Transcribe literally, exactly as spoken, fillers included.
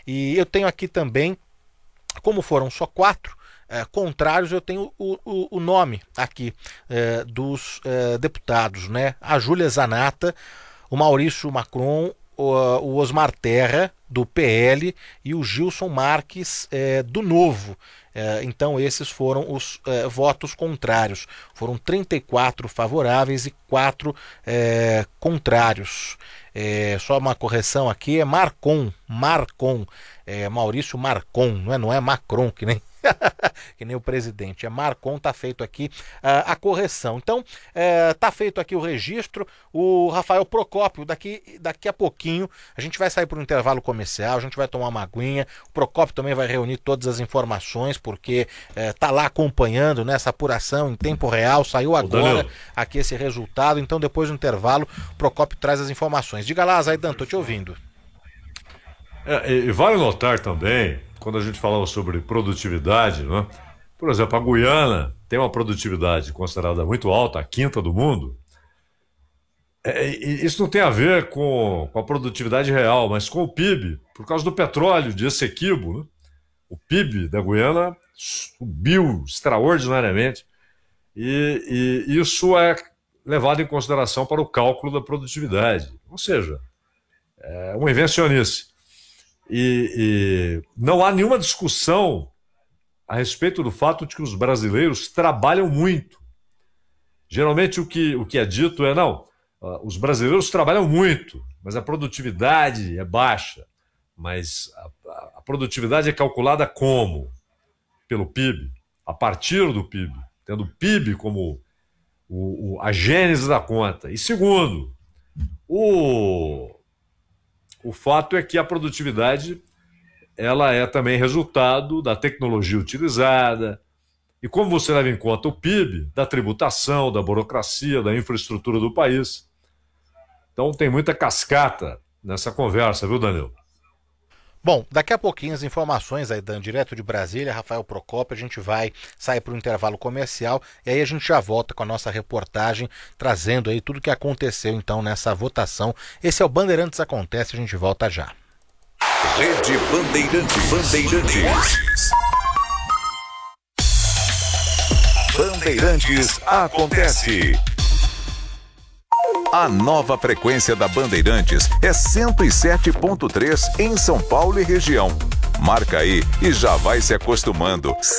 E eu tenho aqui também, como foram só quatro é, contrários, eu tenho o, o, o nome aqui é, dos é, deputados, né? A Júlia Zanatta, o Maurício Macron, o, o Osmar Terra, do P L, e o Gilson Marques, é, do Novo. É, então esses foram os é, votos contrários. Foram trinta e quatro favoráveis e quatro é, contrários. É, só uma correção aqui, é Marcon, Marcon, é, Maurício Marcon, não é, não é Macron, que nem que nem o presidente, é Marcon. Tá feito aqui uh, a correção. Então uh, tá feito aqui o registro. O Rafael Procópio, daqui, daqui a pouquinho a gente vai sair para um intervalo comercial, a gente vai tomar uma aguinha. O Procópio também vai reunir todas as informações, porque uh, tá lá acompanhando nessa apuração em tempo real. Saiu agora aqui esse resultado, então depois do intervalo o Procópio traz as informações. Diga lá, Zaidan, tô te ouvindo. É, e vale notar também, quando a gente falava sobre produtividade, né? Por exemplo, a Guiana tem uma produtividade considerada muito alta, a quinta do mundo. É, isso não tem a ver com, com a produtividade real, mas com o P I B, por causa do petróleo de Essequibo, né? O P I B da Guiana subiu extraordinariamente e, e isso é levado em consideração para o cálculo da produtividade. Ou seja, é uma invencionice. E, e não há nenhuma discussão a respeito do fato de que os brasileiros trabalham muito. Geralmente o que, o que é dito é, não, uh, os brasileiros trabalham muito, mas a produtividade é baixa. Mas a, a produtividade é calculada como? Pelo P I B, a partir do P I B, tendo o P I B como o, o, a gênese da conta. E segundo, o... O fato é que a produtividade ela é também resultado da tecnologia utilizada e, como você leva em conta o P I B, da tributação, da burocracia, da infraestrutura do país. Então tem muita cascata nessa conversa, viu, Danilo? Bom, daqui a pouquinho as informações aí, Dan, direto de Brasília, Rafael Procópio, a gente vai sair para o intervalo comercial e aí a gente já volta com a nossa reportagem, trazendo aí tudo o que aconteceu então nessa votação. Esse é o Bandeirantes Acontece, a gente volta já. Rede Bandeirantes. Bandeirantes. Bandeirantes Acontece. A nova frequência da Bandeirantes é cento e sete ponto três em São Paulo e região. Marca aí e já vai se acostumando.